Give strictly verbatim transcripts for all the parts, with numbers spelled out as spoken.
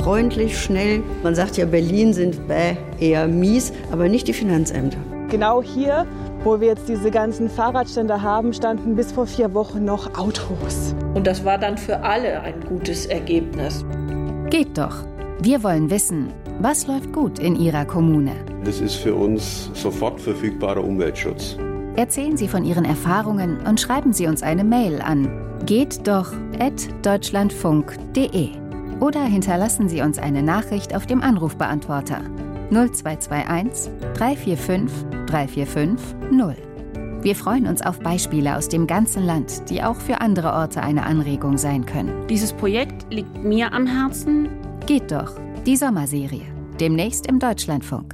freundlich, schnell. Man sagt ja, Berlin sind bäh, eher mies, aber nicht die Finanzämter. Genau hier, wo wir jetzt diese ganzen Fahrradständer haben, standen bis vor vier Wochen noch Autos. Und das war dann für alle ein gutes Ergebnis. Geht doch. Wir wollen wissen, was läuft gut in Ihrer Kommune? Das ist für uns sofort verfügbarer Umweltschutz. Erzählen Sie von Ihren Erfahrungen und schreiben Sie uns eine Mail an geht doch at deutschlandfunk punkt de oder hinterlassen Sie uns eine Nachricht auf dem Anrufbeantworter null zwei zwei eins drei vier fünf drei vier fünf null. Wir freuen uns auf Beispiele aus dem ganzen Land, die auch für andere Orte eine Anregung sein können. Dieses Projekt liegt mir am Herzen. Geht doch, die Sommerserie. Demnächst im Deutschlandfunk.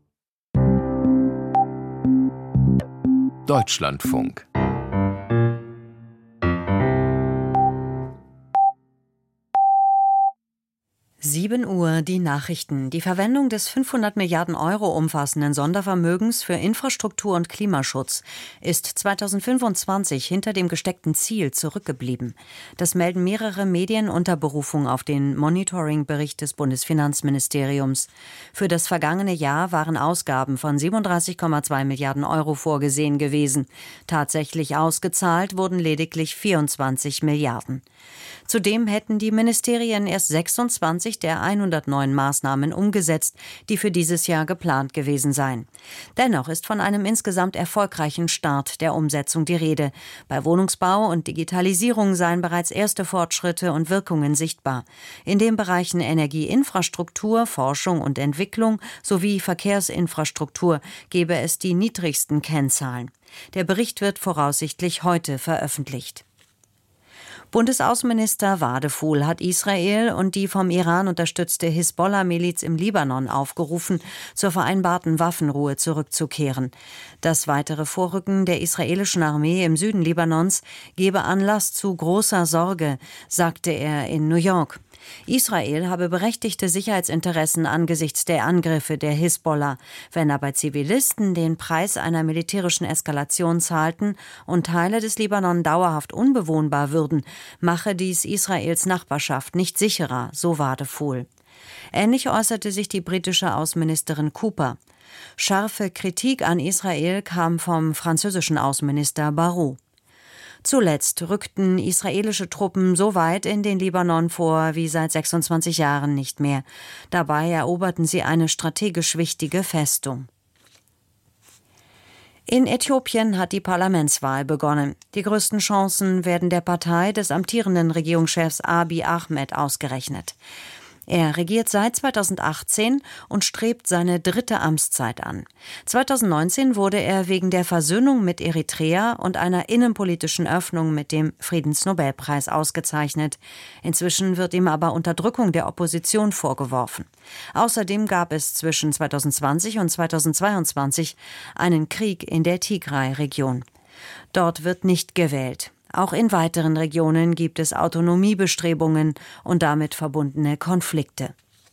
Deutschlandfunk. sieben Uhr, die Nachrichten. Die Verwendung des fünfhundert Milliarden Euro umfassenden Sondervermögens für Infrastruktur und Klimaschutz ist zweitausendfünfundzwanzig hinter dem gesteckten Ziel zurückgeblieben. Das melden mehrere Medien unter Berufung auf den Monitoring-Bericht des Bundesfinanzministeriums. Für das vergangene Jahr waren Ausgaben von siebenunddreißig Komma zwei Milliarden Euro vorgesehen gewesen. Tatsächlich ausgezahlt wurden lediglich vierundzwanzig Milliarden. Zudem hätten die Ministerien erst sechsundzwanzig der hundertneun Maßnahmen umgesetzt, die für dieses Jahr geplant gewesen seien. Dennoch ist von einem insgesamt erfolgreichen Start der Umsetzung die Rede. Bei Wohnungsbau und Digitalisierung seien bereits erste Fortschritte und Wirkungen sichtbar. In den Bereichen Energieinfrastruktur, Forschung und Entwicklung sowie Verkehrsinfrastruktur gebe es die niedrigsten Kennzahlen. Der Bericht wird voraussichtlich heute veröffentlicht. Bundesaußenminister Wadefuhl hat Israel und die vom Iran unterstützte Hisbollah-Miliz im Libanon aufgerufen, zur vereinbarten Waffenruhe zurückzukehren. Das weitere Vorrücken der israelischen Armee im Süden Libanons gebe Anlass zu großer Sorge, sagte er in New York. Israel habe berechtigte Sicherheitsinteressen angesichts der Angriffe der Hisbollah. Wenn aber Zivilisten den Preis einer militärischen Eskalation zahlten und Teile des Libanon dauerhaft unbewohnbar würden, mache dies Israels Nachbarschaft nicht sicherer, so Wadefuhl. Ähnlich äußerte sich die britische Außenministerin Cooper. Scharfe Kritik an Israel kam vom französischen Außenminister Barrot. Zuletzt rückten israelische Truppen so weit in den Libanon vor wie seit sechsundzwanzig Jahren nicht mehr. Dabei eroberten sie eine strategisch wichtige Festung. In Äthiopien hat die Parlamentswahl begonnen. Die größten Chancen werden der Partei des amtierenden Regierungschefs Abiy Ahmed ausgerechnet. Er regiert seit zweitausendachtzehn und strebt seine dritte Amtszeit an. zweitausendneunzehn wurde er wegen der Versöhnung mit Eritrea und einer innenpolitischen Öffnung mit dem Friedensnobelpreis ausgezeichnet. Inzwischen wird ihm aber Unterdrückung der Opposition vorgeworfen. Außerdem gab es zwischen zweitausendzwanzig und zweitausendzweiundzwanzig einen Krieg in der Tigray-Region. Dort wird nicht gewählt. Auch in weiteren Regionen gibt es Autonomiebestrebungen und damit verbundene Konflikte.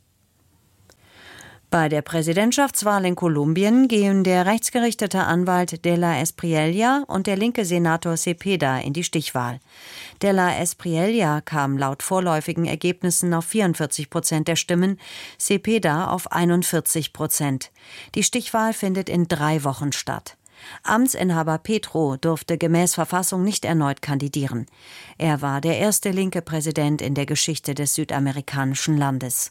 Bei der Präsidentschaftswahl in Kolumbien gehen der rechtsgerichtete Anwalt De la Espriella und der linke Senator Cepeda in die Stichwahl. De la Espriella kam laut vorläufigen Ergebnissen auf vierundvierzig Prozent der Stimmen, Cepeda auf einundvierzig Prozent. Die Stichwahl findet in drei Wochen statt. Amtsinhaber Petro durfte gemäß Verfassung nicht erneut kandidieren. Er war der erste linke Präsident in der Geschichte des südamerikanischen Landes.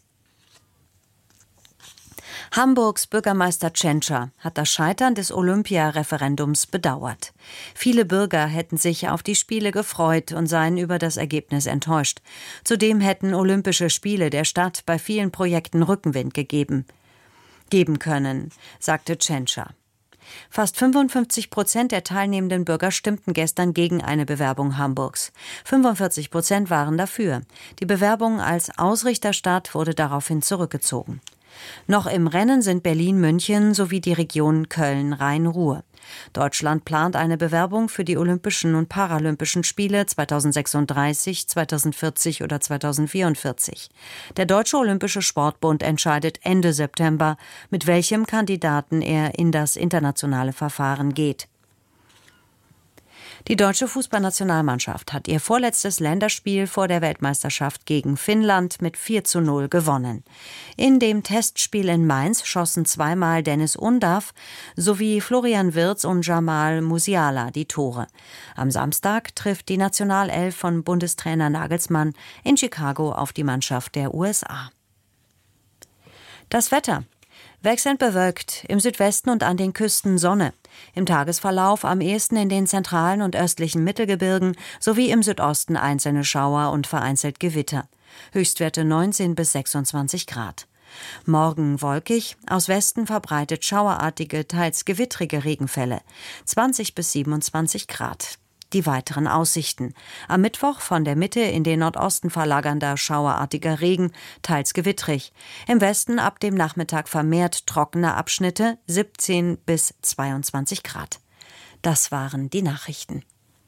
Hamburgs Bürgermeister Tschentscher hat das Scheitern des Olympia-Referendums bedauert. Viele Bürger hätten sich auf die Spiele gefreut und seien über das Ergebnis enttäuscht. Zudem hätten Olympische Spiele der Stadt bei vielen Projekten Rückenwind gegeben, geben können, sagte Tschentscher. Fast fünfundfünfzig Prozent der teilnehmenden Bürger stimmten gestern gegen eine Bewerbung Hamburgs. fünfundvierzig Prozent waren dafür. Die Bewerbung als Ausrichterstadt wurde daraufhin zurückgezogen. Noch im Rennen sind Berlin, München sowie die Region Köln-Rhein-Ruhr. Deutschland plant eine Bewerbung für die Olympischen und Paralympischen Spiele zweitausendsechsunddreißig, zweitausendvierzig oder zweitausendvierundvierzig. Der Deutsche Olympische Sportbund entscheidet Ende September, mit welchem Kandidaten er in das internationale Verfahren geht. Die deutsche Fußballnationalmannschaft hat ihr vorletztes Länderspiel vor der Weltmeisterschaft gegen Finnland mit vier zu null gewonnen. In dem Testspiel in Mainz schossen zweimal Dennis Undav sowie Florian Wirtz und Jamal Musiala die Tore. Am Samstag trifft die Nationalelf von Bundestrainer Nagelsmann in Chicago auf die Mannschaft der U S A. Das Wetter. Wechselnd bewölkt, im Südwesten und an den Küsten Sonne. Im Tagesverlauf am ehesten in den zentralen und östlichen Mittelgebirgen sowie im Südosten einzelne Schauer und vereinzelt Gewitter. Höchstwerte neunzehn bis sechsundzwanzig Grad. Morgen wolkig, aus Westen verbreitet schauerartige, teils gewittrige Regenfälle. zwanzig bis siebenundzwanzig Grad. Die weiteren Aussichten. Am Mittwoch von der Mitte in den Nordosten verlagernder schauerartiger Regen, teils gewittrig. Im Westen ab dem Nachmittag vermehrt trockene Abschnitte, siebzehn bis zweiundzwanzig Grad. Das waren die Nachrichten.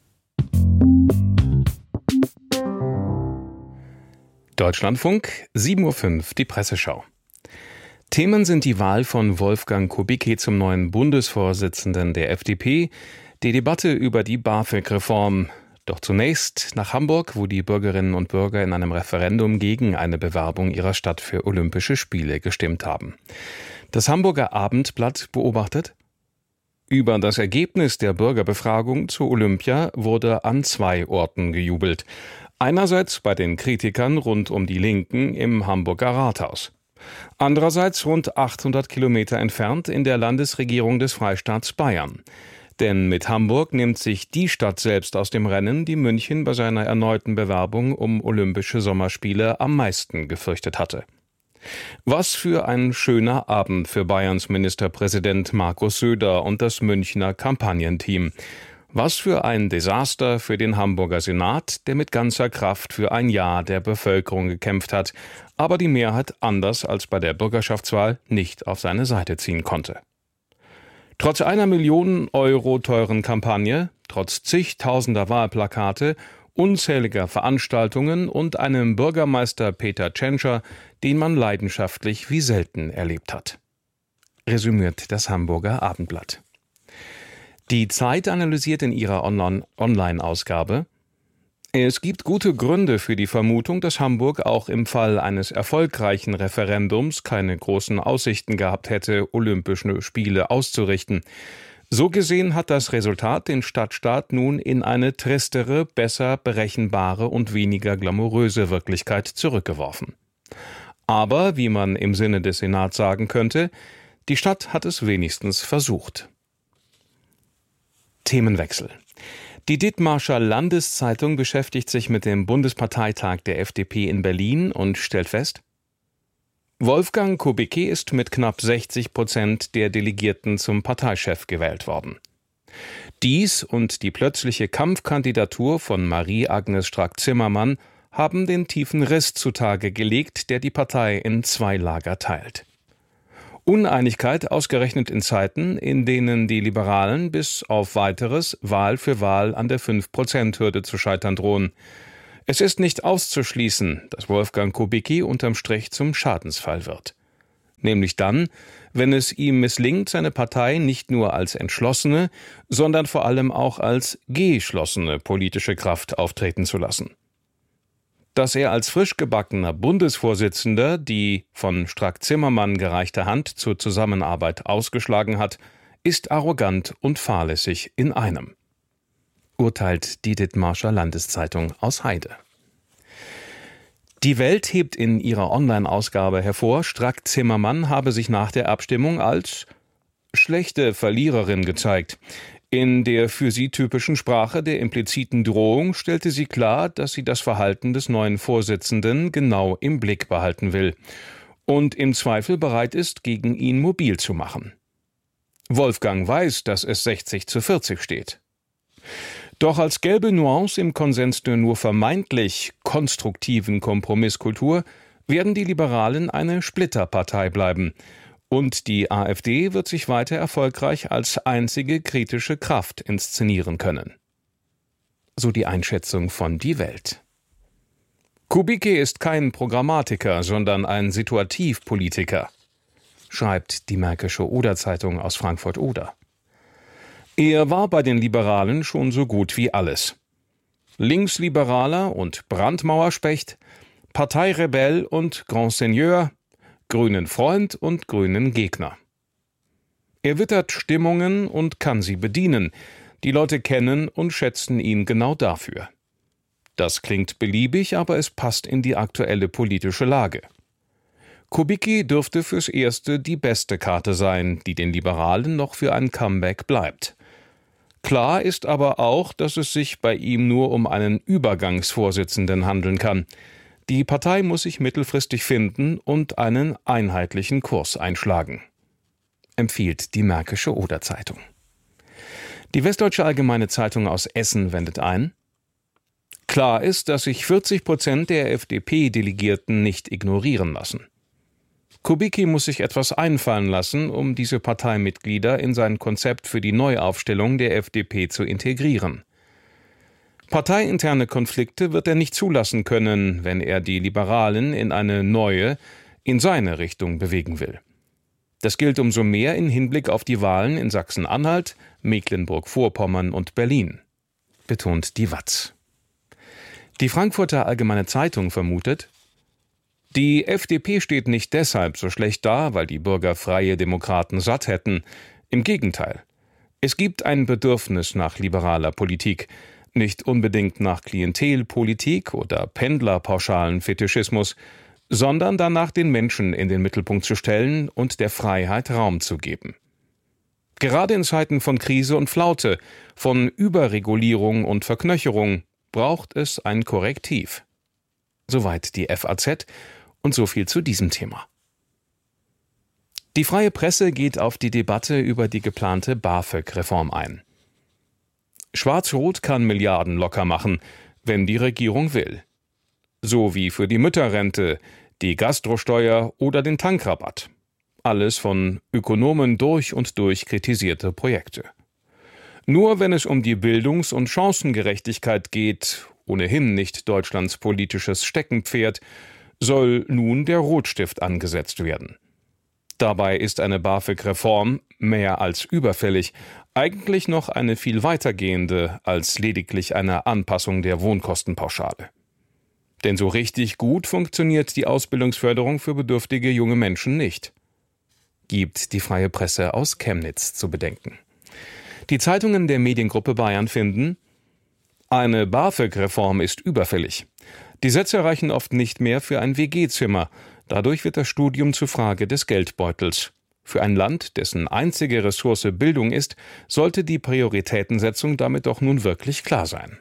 Deutschlandfunk, sieben Uhr fünf, die Presseschau. Themen sind die Wahl von Wolfgang Kubicki zum neuen Bundesvorsitzenden der F D P, die Debatte über die BAföG-Reform. Doch zunächst nach Hamburg, wo die Bürgerinnen und Bürger in einem Referendum gegen eine Bewerbung ihrer Stadt für Olympische Spiele gestimmt haben. Das Hamburger Abendblatt beobachtet: Über das Ergebnis der Bürgerbefragung zu Olympia wurde an zwei Orten gejubelt. Einerseits bei den Kritikern rund um die Linken im Hamburger Rathaus. Andererseits rund achthundert Kilometer entfernt in der Landesregierung des Freistaats Bayern. Denn mit Hamburg nimmt sich die Stadt selbst aus dem Rennen, die München bei seiner erneuten Bewerbung um Olympische Sommerspiele am meisten gefürchtet hatte. Was für ein schöner Abend für Bayerns Ministerpräsident Markus Söder und das Münchner Kampagnenteam. Was für ein Desaster für den Hamburger Senat, der mit ganzer Kraft für ein Ja der Bevölkerung gekämpft hat, aber die Mehrheit anders als bei der Bürgerschaftswahl nicht auf seine Seite ziehen konnte. Trotz einer Million Euro teuren Kampagne, trotz zigtausender Wahlplakate, unzähliger Veranstaltungen und einem Bürgermeister Peter Tschentscher, den man leidenschaftlich wie selten erlebt hat. Resümiert das Hamburger Abendblatt. Die Zeit analysiert in ihrer Online-Ausgabe: Es gibt gute Gründe für die Vermutung, dass Hamburg auch im Fall eines erfolgreichen Referendums keine großen Aussichten gehabt hätte, Olympische Spiele auszurichten. So gesehen hat das Resultat den Stadtstaat nun in eine tristere, besser berechenbare und weniger glamouröse Wirklichkeit zurückgeworfen. Aber, wie man im Sinne des Senats sagen könnte, die Stadt hat es wenigstens versucht. Themenwechsel. Die Dithmarscher Landeszeitung beschäftigt sich mit dem Bundesparteitag der F D P in Berlin und stellt fest: Wolfgang Kubicki ist mit knapp sechzig Prozent der Delegierten zum Parteichef gewählt worden. Dies und die plötzliche Kampfkandidatur von Marie-Agnes Strack-Zimmermann haben den tiefen Riss zutage gelegt, der die Partei in zwei Lager teilt. Uneinigkeit ausgerechnet in Zeiten, in denen die Liberalen bis auf Weiteres Wahl für Wahl an der fünf Prozent Hürde zu scheitern drohen. Es ist nicht auszuschließen, dass Wolfgang Kubicki unterm Strich zum Schadensfall wird. Nämlich dann, wenn es ihm misslingt, seine Partei nicht nur als entschlossene, sondern vor allem auch als geschlossene politische Kraft auftreten zu lassen. Dass er als frisch gebackener Bundesvorsitzender die von Strack-Zimmermann gereichte Hand zur Zusammenarbeit ausgeschlagen hat, ist arrogant und fahrlässig in einem. Urteilt die Dithmarscher Landeszeitung aus Heide. Die Welt hebt in ihrer Online-Ausgabe hervor, Strack-Zimmermann habe sich nach der Abstimmung als schlechte Verliererin gezeigt. In der für sie typischen Sprache der impliziten Drohung stellte sie klar, dass sie das Verhalten des neuen Vorsitzenden genau im Blick behalten will und im Zweifel bereit ist, gegen ihn mobil zu machen. Wolfgang weiß, dass es sechzig zu vierzig steht. Doch als gelbe Nuance im Konsens der nur vermeintlich konstruktiven Kompromisskultur werden die Liberalen eine Splitterpartei bleiben. Und die AfD wird sich weiter erfolgreich als einzige kritische Kraft inszenieren können. So die Einschätzung von Die Welt. Kubicki ist kein Programmatiker, sondern ein Situativpolitiker, schreibt die Märkische Oder-Zeitung aus Frankfurt-Oder. Er war bei den Liberalen schon so gut wie alles. Linksliberaler und Brandmauerspecht, Parteirebell und Grand Seigneur, Grünen Freund und Grünen Gegner. Er wittert Stimmungen und kann sie bedienen. Die Leute kennen und schätzen ihn genau dafür. Das klingt beliebig, aber es passt in die aktuelle politische Lage. Kubicki dürfte fürs Erste die beste Karte sein, die den Liberalen noch für ein Comeback bleibt. Klar ist aber auch, dass es sich bei ihm nur um einen Übergangsvorsitzenden handeln kann. Die Partei muss sich mittelfristig finden und einen einheitlichen Kurs einschlagen, empfiehlt die Märkische Oder-Zeitung. Die Westdeutsche Allgemeine Zeitung aus Essen wendet ein: Klar ist, dass sich vierzig Prozent der F D P-Delegierten nicht ignorieren lassen. Kubicki muss sich etwas einfallen lassen, um diese Parteimitglieder in sein Konzept für die Neuaufstellung der F D P zu integrieren. Parteiinterne Konflikte wird er nicht zulassen können, wenn er die Liberalen in eine neue, in seine Richtung bewegen will. Das gilt umso mehr in Hinblick auf die Wahlen in Sachsen-Anhalt, Mecklenburg-Vorpommern und Berlin, betont die W A Z. Die Frankfurter Allgemeine Zeitung vermutet: Die F D P steht nicht deshalb so schlecht da, weil die Bürger Freie Demokraten satt hätten. Im Gegenteil. Es gibt ein Bedürfnis nach liberaler Politik, nicht unbedingt nach Klientelpolitik oder pendlerpauschalen Fetischismus, sondern danach, den Menschen in den Mittelpunkt zu stellen und der Freiheit Raum zu geben. Gerade in Zeiten von Krise und Flaute, von Überregulierung und Verknöcherung braucht es ein Korrektiv. Soweit die F A Z und so viel zu diesem Thema. Die Freie Presse geht auf die Debatte über die geplante BAföG-Reform ein. Schwarz-Rot kann Milliarden locker machen, wenn die Regierung will. So wie für die Mütterrente, die Gastrosteuer oder den Tankrabatt. Alles von Ökonomen durch und durch kritisierte Projekte. Nur wenn es um die Bildungs- und Chancengerechtigkeit geht, ohnehin nicht Deutschlands politisches Steckenpferd, soll nun der Rotstift angesetzt werden. Dabei ist eine BAföG-Reform mehr als überfällig, eigentlich noch eine viel weitergehende als lediglich eine Anpassung der Wohnkostenpauschale. Denn so richtig gut funktioniert die Ausbildungsförderung für bedürftige junge Menschen nicht. Gibt die Freie Presse aus Chemnitz zu bedenken. Die Zeitungen der Mediengruppe Bayern finden: Eine BAföG-Reform ist überfällig. Die Sätze reichen oft nicht mehr für ein W G-Zimmer. Dadurch wird das Studium zur Frage des Geldbeutels. Für ein Land, dessen einzige Ressource Bildung ist, sollte die Prioritätensetzung damit doch nun wirklich klar sein.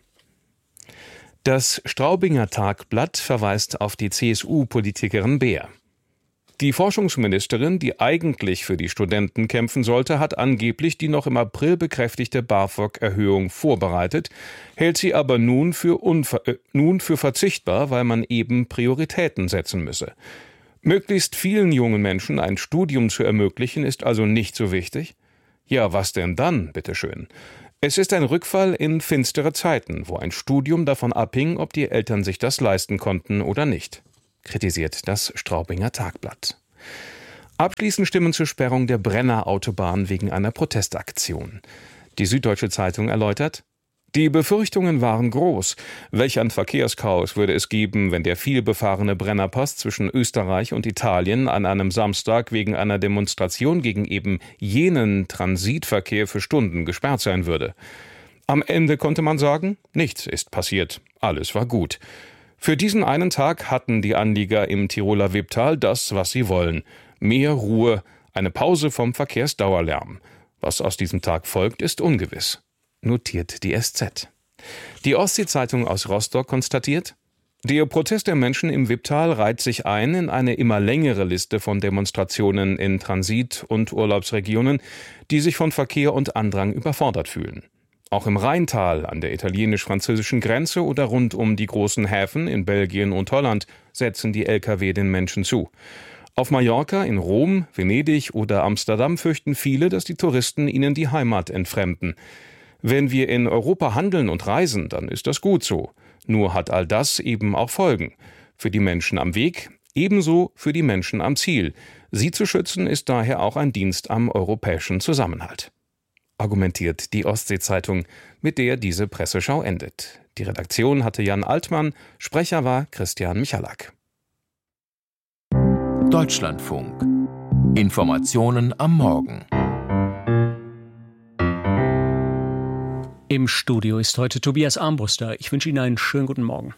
Das Straubinger Tagblatt verweist auf die C S U-Politikerin Beer. Die Forschungsministerin, die eigentlich für die Studenten kämpfen sollte, hat angeblich die noch im April bekräftigte BAföG-Erhöhung vorbereitet, hält sie aber nun für, unver- äh, nun für verzichtbar, weil man eben Prioritäten setzen müsse. Möglichst vielen jungen Menschen ein Studium zu ermöglichen, ist also nicht so wichtig? Ja, was denn dann, bitteschön? Es ist ein Rückfall in finstere Zeiten, wo ein Studium davon abhing, ob die Eltern sich das leisten konnten oder nicht, kritisiert das Straubinger Tagblatt. Abschließend Stimmen zur Sperrung der Brenner-Autobahn wegen einer Protestaktion. Die Süddeutsche Zeitung erläutert: Die Befürchtungen waren groß. Welch ein Verkehrschaos würde es geben, wenn der vielbefahrene Brennerpass zwischen Österreich und Italien an einem Samstag wegen einer Demonstration gegen eben jenen Transitverkehr für Stunden gesperrt sein würde. Am Ende konnte man sagen, nichts ist passiert, alles war gut. Für diesen einen Tag hatten die Anlieger im Tiroler Wipptal das, was sie wollen. Mehr Ruhe, eine Pause vom Verkehrsdauerlärm. Was aus diesem Tag folgt, ist ungewiss, notiert die S Z. Die Ostsee-Zeitung aus Rostock konstatiert: Der Protest der Menschen im Wipptal reiht sich ein in eine immer längere Liste von Demonstrationen in Transit- und Urlaubsregionen, die sich von Verkehr und Andrang überfordert fühlen. Auch im Rheintal, an der italienisch-französischen Grenze oder rund um die großen Häfen in Belgien und Holland setzen die L K W den Menschen zu. Auf Mallorca, in Rom, Venedig oder Amsterdam fürchten viele, dass die Touristen ihnen die Heimat entfremden. Wenn wir in Europa handeln und reisen, dann ist das gut so. Nur hat all das eben auch Folgen. Für die Menschen am Weg, ebenso für die Menschen am Ziel. Sie zu schützen ist daher auch ein Dienst am europäischen Zusammenhalt. argumentiert die Ostsee-Zeitung, mit der diese Presseschau endet. Die Redaktion hatte Jan Altmann, Sprecher war Christian Michalak. Deutschlandfunk. Informationen am Morgen. Im Studio ist heute Tobias Armbruster. Ich wünsche Ihnen einen schönen guten Morgen.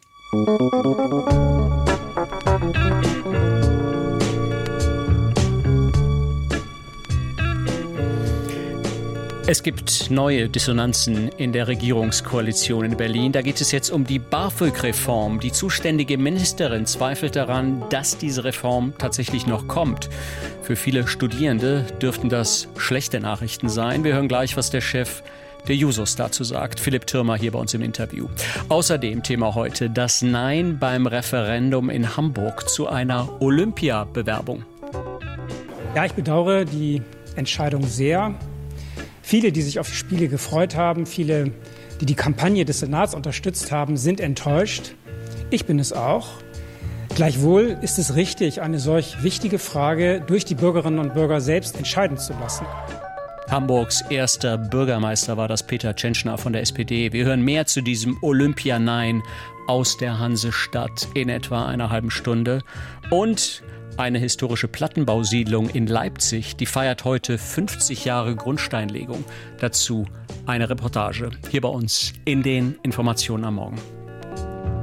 Es gibt neue Dissonanzen in der Regierungskoalition in Berlin. Da geht es jetzt um die BAföG-Reform. Die zuständige Ministerin zweifelt daran, dass diese Reform tatsächlich noch kommt. Für viele Studierende dürften das schlechte Nachrichten sein. Wir hören gleich, was der Chef der Jusos dazu sagt. Philipp Thürmer hier bei uns im Interview. Außerdem Thema heute: das Nein beim Referendum in Hamburg zu einer Olympiabewerbung. Ja, ich bedauere die Entscheidung sehr. Viele, die sich auf die Spiele gefreut haben, viele, die die Kampagne des Senats unterstützt haben, sind enttäuscht. Ich bin es auch. Gleichwohl ist es richtig, eine solch wichtige Frage durch die Bürgerinnen und Bürger selbst entscheiden zu lassen. Hamburgs erster Bürgermeister war das Peter Tschentschner von der S P D. Wir hören mehr zu diesem Olympia-Nein aus der Hansestadt in etwa einer halben Stunde. Und eine historische Plattenbausiedlung in Leipzig, die feiert heute fünfzig Jahre Grundsteinlegung. Dazu eine Reportage hier bei uns in den Informationen am Morgen.